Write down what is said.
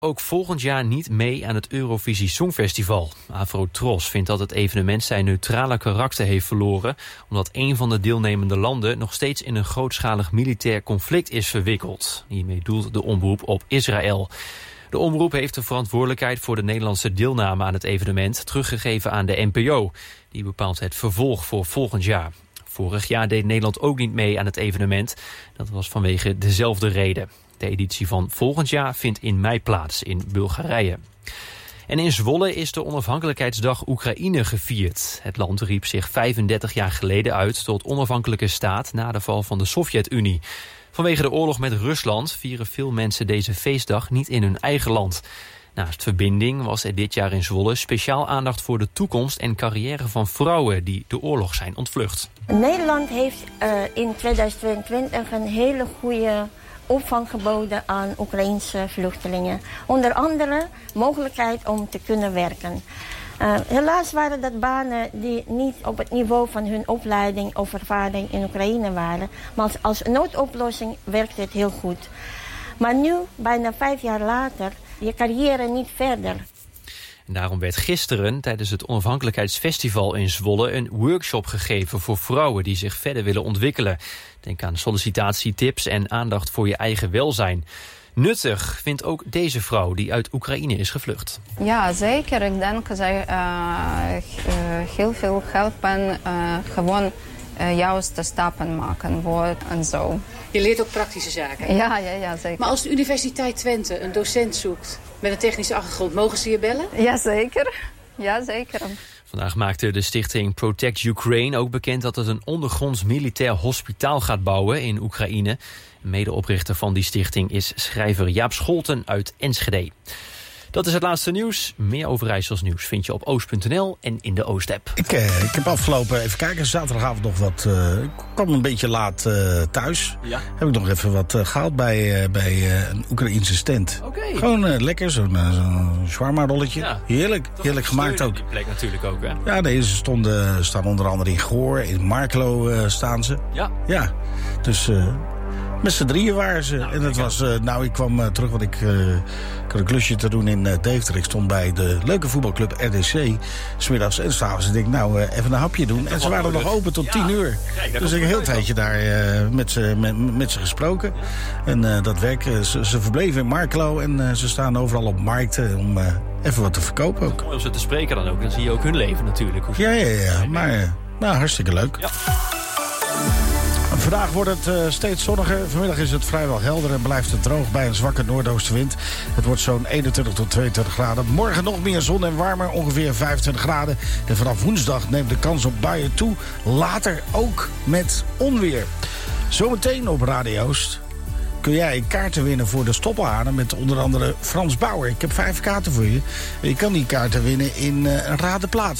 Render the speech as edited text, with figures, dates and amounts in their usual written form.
ook volgend jaar niet mee aan het Eurovisie Songfestival. Afro-Tros vindt dat het evenement zijn neutrale karakter heeft verloren, omdat een van de deelnemende landen nog steeds in een grootschalig militair conflict is verwikkeld. Hiermee doelt de omroep op Israël. De omroep heeft de verantwoordelijkheid voor de Nederlandse deelname aan het evenement teruggegeven aan de NPO. Die bepaalt het vervolg voor volgend jaar. Vorig jaar deed Nederland ook niet mee aan het evenement. Dat was vanwege dezelfde reden. De editie van volgend jaar vindt in mei plaats in Bulgarije. En in Zwolle is de onafhankelijkheidsdag Oekraïne gevierd. Het land riep zich 35 jaar geleden uit tot onafhankelijke staat na de val van de Sovjet-Unie. Vanwege de oorlog met Rusland vieren veel mensen deze feestdag niet in hun eigen land. Naast verbinding was er dit jaar in Zwolle speciaal aandacht voor de toekomst en carrière van vrouwen die de oorlog zijn ontvlucht. Nederland heeft in 2022 een hele goede opvang geboden aan Oekraïense vluchtelingen. Onder andere mogelijkheid om te kunnen werken. Helaas waren dat banen die niet op het niveau van hun opleiding of ervaring in Oekraïne waren. Maar als noodoplossing werkt het heel goed. Maar nu, bijna 5 jaar later, je carrière niet verder. En daarom werd gisteren tijdens het Onafhankelijkheidsfestival in Zwolle een workshop gegeven voor vrouwen die zich verder willen ontwikkelen. Denk aan sollicitatietips en aandacht voor je eigen welzijn. Nuttig vindt ook deze vrouw die uit Oekraïne is gevlucht. Ja, zeker. Ik denk dat zij heel veel helpen gewoon juiste stappen maken wordt en zo. Je leert ook praktische zaken? Ja, zeker. Maar als de Universiteit Twente een docent zoekt met een technische achtergrond, mogen ze je bellen? Ja, zeker. Vandaag maakte de stichting Protect Ukraine ook bekend dat het een ondergronds militair hospitaal gaat bouwen in Oekraïne. Medeoprichter van die stichting is schrijver Jaap Scholten uit Enschede. Dat is het laatste nieuws. Meer Overijssels nieuws vind je op oost.nl en in de Oost-app. Ik heb afgelopen, even kijken, zaterdagavond nog wat. Ik kwam een beetje laat thuis. Ja. Heb ik nog even wat gehaald bij een Oekraïense stand. Okay. Gewoon lekker, zo'n shawarma rolletje. Ja. Heerlijk gemaakt ook. Die plek natuurlijk ook, hè? Ja, deze staan onder andere in Goor, in Markelo staan ze. Ja. Dus met z'n drieën waren ze. En het was, ik kwam terug, want ik had een klusje te doen in Deventer. Ik stond bij de leuke voetbalclub RDC 's middags. En s'avonds ik denk, even een hapje doen. En ze waren nog open tot 10 uur. Kijk, dus ik heb een heel tijdje daar met ze gesproken. En dat werk, ze verbleven in Markelo. En ze staan overal op markten om even wat te verkopen ook. Mooi om ze te spreken dan ook. Dan zie je ook hun leven natuurlijk. Ja. Maar hartstikke leuk. Ja. Vandaag wordt het steeds zonniger. Vanmiddag is het vrijwel helder en blijft het droog bij een zwakke noordoostenwind. Het wordt zo'n 21 tot 22 graden. Morgen nog meer zon en warmer, ongeveer 25 graden. En vanaf woensdag neemt de kans op buien toe. Later ook met onweer. Zometeen op Radio Oost kun jij kaarten winnen voor de Stoppelhanen met onder andere Frans Bauer. Ik heb 5 kaarten voor je. Je kan die kaarten winnen in een Raad de Plaat.